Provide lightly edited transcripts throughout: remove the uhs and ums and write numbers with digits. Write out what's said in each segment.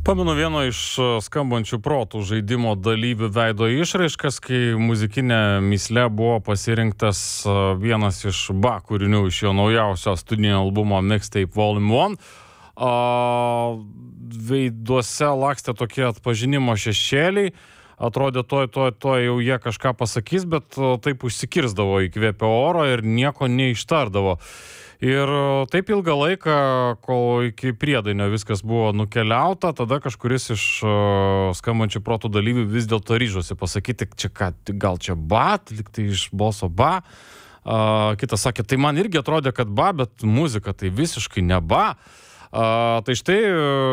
Pamenu vieno iš skambančių protų žaidimo dalyvių veido išraiškas, kai muzikinė mįslė buvo pasirinktas vienas iš Ba kūrinių iš jo naujausio studijinio albumo Mixtape Volume 1. Veiduose lakstė tokie atpažinimo šešėliai. Atrodė, to jau jie kažką pasakys, bet taip užsikirzdavo, įkvėpė oro ir nieko neištardavo. Ir taip ilgą laiką, kol iki priedainio viskas buvo nukeliauta, tada kažkuris iš skambančių protų dalyvių vis dėlto ryžosi pasakyti, čia ką, gal čia Ba, liktai iš balso Ba. Kitas sakė, tai man irgi atrodė, kad Ba, bet muzika tai visiškai ne Ba. Tai štai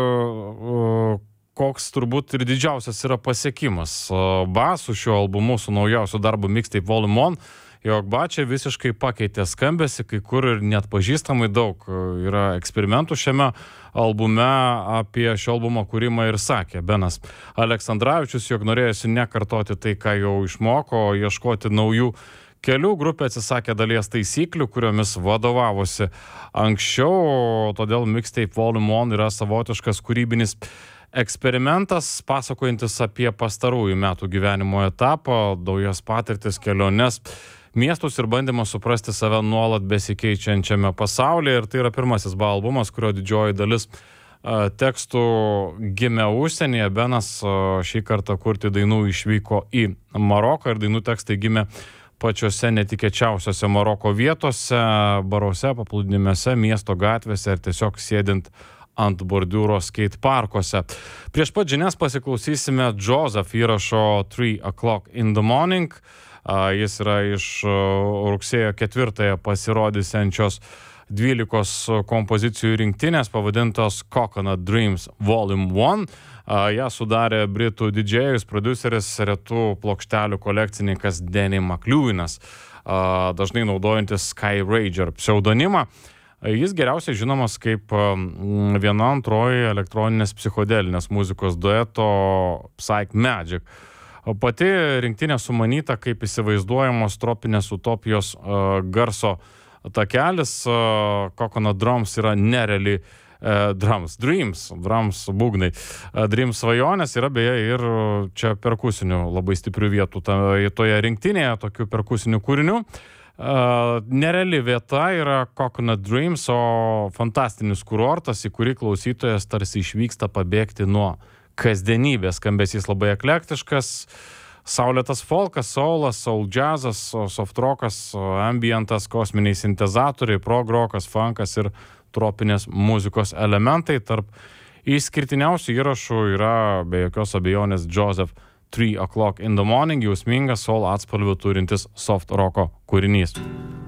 koks turbūt ir didžiausias yra pasiekimas Ba su šiuo albumu, su naujausiu darbu Mixtape Volume 1, jog Ba čia visiškai pakeitė skambesį, kai kur ir net pažįstamai daug yra eksperimentų šiame albume. Apie šio albumo kūrimą ir sakė Benas Aleksandravičius, jog norėjosi nekartoti tai, ką jau išmoko, o ieškoti naujų kelių. Grupė atsisakė dalies taisyklių, kuriomis vadovavosi anksčiau, todėl Mixtape Volume 1 yra savotiškas kūrybinis eksperimentas, pasakojantis apie pastarųjų metų gyvenimo etapą, naujas patirtis, keliones, miestus ir bandymą suprasti save nuolat besikeičiančiame pasaulyje. Ir tai yra pirmasis Ba albumas, kurio didžioji dalis tekstų gimė užsienyje. Benas šį kartą kurti dainų išvyko į Maroką ir dainų tekstai gimė pačiose netikėčiausiose Maroko vietose, baruose, paplūdimiuose, miesto gatvėse ir tiesiog sėdint ant bordiūro skate parkuose. Prieš pat žinias pasiklausysime Joseph įrašo 3 o'clock in the morning. Jis yra iš rugsėjo 4 pasirodysiančios 12 kompozicijų rinktinės, pavadintos Coconut Dreams Volume 1. Ją sudarė britų didžėjus, prodiuseris, retų plokštelių kolekcininkas Danny McLewinas, dažnai naudojantis Sky Rager pseudonimą. Jis geriausiai žinomas kaip viena antroji elektroninės psichodelinės muzikos dueto Psych Magic. Pati rinktinė sumanyta kaip įsivaizduojamos tropinės utopijos garso takelis. Coconut Drums yra nereali Dreams būgnai. Dreams svajonės yra beje ir čia perkusinių labai stiprių vietų toje rinktinėje, tokių perkusinių kūrinių. Nereali vieta yra Coconut Dreams, o fantastinis kurortas, į kurį klausytojas tarsi išvyksta pabėgti nuo kasdienybės. Skambesys labai eklektiškas, saulėtas folkas, soulas, soul jazzas, soft rockas, ambientas, kosminiai sintezatoriai, prog rockas, funkas ir tropinės muzikos elementai. Tarp išskirtiniausių įrašų yra be jokios abejonės Joseph 3 o'clock in the morning, jausmingas soul atspalvių turintis soft rocko kūrinys.